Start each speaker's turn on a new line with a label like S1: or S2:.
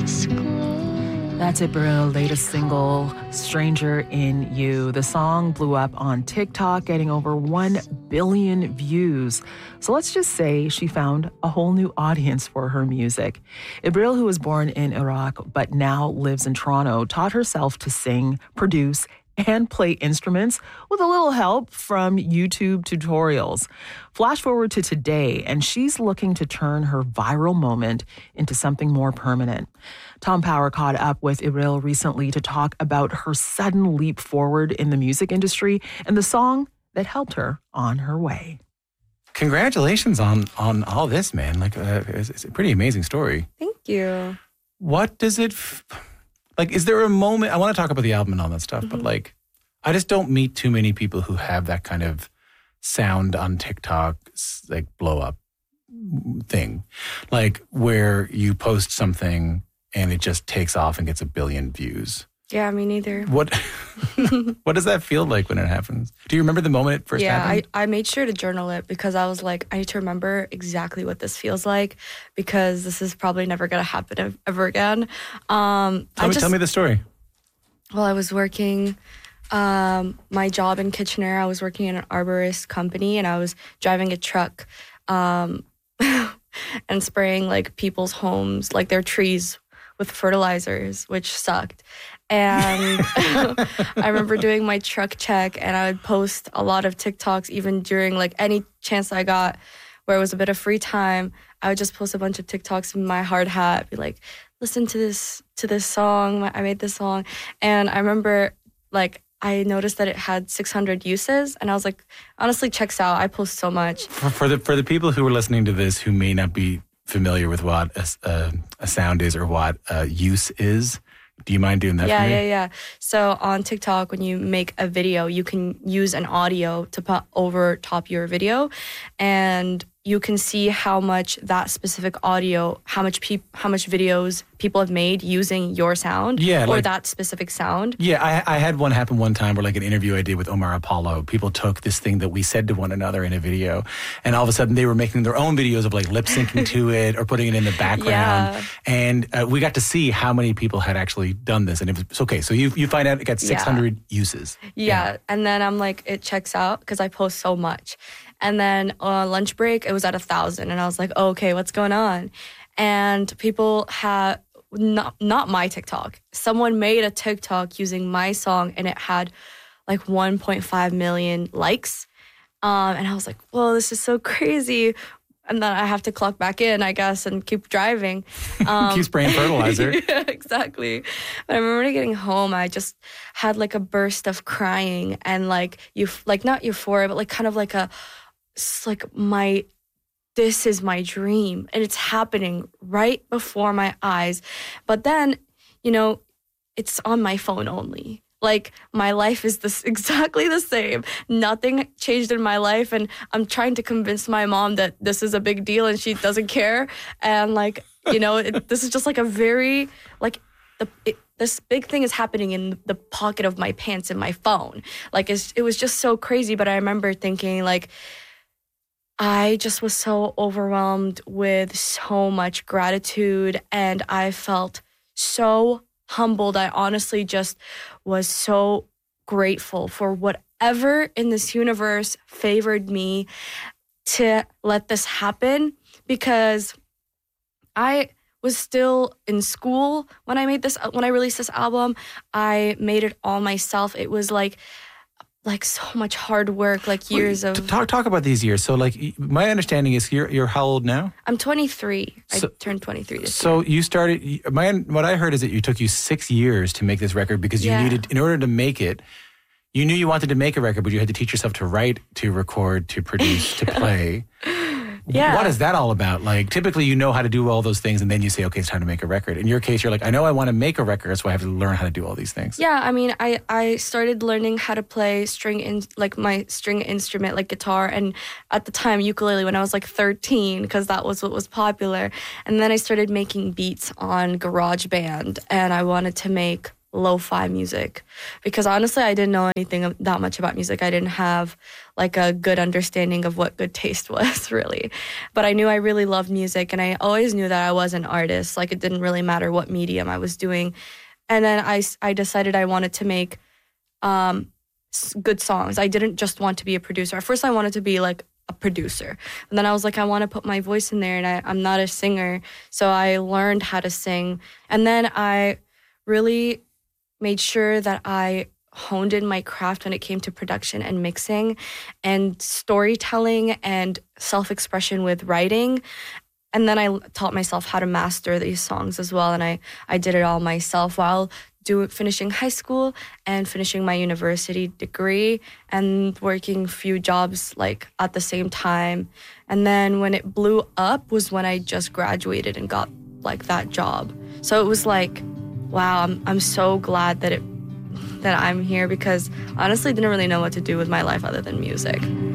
S1: That's April, latest single, Stranger in You. The song blew up on TikTok, getting over 1 billion views. So let's just say she found a whole new audience for her music. April, who was born in Iraq but now lives in Toronto, taught herself to sing, produce, and play instruments with a little help from YouTube tutorials. Flash forward to today, and she's looking to turn her viral moment into something more permanent. Tom Power caught up with April recently to talk about her sudden leap forward in the music industry and the song that helped her on her way.
S2: Congratulations on all this, man. It's a pretty amazing story.
S3: Thank you.
S2: What does it... is there a moment... I want to talk about the album and all that stuff, but I just don't meet too many people who have that kind of sound on TikTok, blow up thing. Where you post something and it just takes off and gets 1 billion views.
S3: Yeah, me neither.
S2: What does that feel like when it happens? Do you remember the moment it first happened?
S3: Yeah, I made sure to journal it because I was like, I need to remember exactly what this feels like because this is probably never going to happen ever again. Tell
S2: me the story.
S3: Well, I was working my job in Kitchener. I was working in an arborist company and I was driving a truck and spraying people's homes, their trees with fertilizers, which sucked. And I remember doing my truck check and I would post a lot of TikToks even during any chance I got where it was a bit of free time. I would just post a bunch of TikToks in my hard hat, be like, listen to this song. I made this song. And I remember I noticed that it had 600 uses and I was like, honestly, checks out. I post so much.
S2: For the people who are listening to this who may not be familiar with what a sound is or what use is, do you mind doing that for me?
S3: Yeah. So on TikTok, when you make a video, you can use an audio to put over top your video, and you can see how much that specific audio, how much videos people have made using your sound or that specific sound.
S2: Yeah, I had one happen one time where an interview I did with Omar Apollo, people took this thing that we said to one another in a video and all of a sudden they were making their own videos of lip syncing to it or putting it in the background.
S3: Yeah.
S2: And we got to see how many people had actually done this. And it was okay. So you find out it got 600 uses.
S3: Yeah. And then I'm like, it checks out because I post so much. And then on lunch break, it was at 1,000. And I was like, oh, okay, what's going on? And people have, not my TikTok. Someone made a TikTok using my song and it had 1.5 million likes. And I was like, whoa, this is so crazy. And then I have to clock back in, I guess, and keep driving.
S2: Keep spraying fertilizer.
S3: Yeah, exactly. But I remember getting home, I just had a burst of crying and not euphoria, but kind of this is my dream and it's happening right before my eyes. But then, it's on my phone only. My life is exactly the same. Nothing changed in my life. And I'm trying to convince my mom that this is a big deal and she doesn't care. And this is just a very, this big thing is happening in the pocket of my pants in my phone. It was just so crazy. But I remember thinking I just was so overwhelmed with so much gratitude and I felt so humbled. I honestly just was so grateful for whatever in this universe favored me to let this happen because I was still in school when I released this album. I made it all myself. It was so much hard work, years of...
S2: Talk about these years. So, my understanding is you're how old now?
S3: I'm 23. I turned 23 this year.
S2: So you started... what I heard is that it took you 6 years to make this record because you needed... In order to make it, you knew you wanted to make a record, but you had to teach yourself to write, to record, to produce, to play.
S3: Yeah.
S2: What is that all about? Typically you know how to do all those things and then you say, okay, it's time to make a record. In your case, you're I know I want to make a record, so I have to learn how to do all these things.
S3: Yeah, I mean, I started learning how to play my string instrument, guitar, and at the time, ukulele when I was 13, because that was what was popular. And then I started making beats on GarageBand, and I wanted to make lo-fi music, because honestly I didn't know anything that much about music. I didn't have like a good understanding of what good taste was, really. But I knew I really loved music, and I always knew that I was an artist. Like, it didn't really matter what medium I was doing. And then I decided I wanted to make good songs. I didn't just want to be a producer. At first I wanted to be like a producer, and then I was like, I want to put my voice in there, and I'm not a singer. So I learned how to sing, and then I really made sure that I honed in my craft when it came to production and mixing and storytelling and self-expression with writing. And then I taught myself how to master these songs as well. And I did it all myself while finishing high school and finishing my university degree and working a few jobs like at the same time. And then when it blew up was when I just graduated and got like that job. So it was like, wow, I'm so glad that I'm here, because honestly I didn't really know what to do with my life other than music.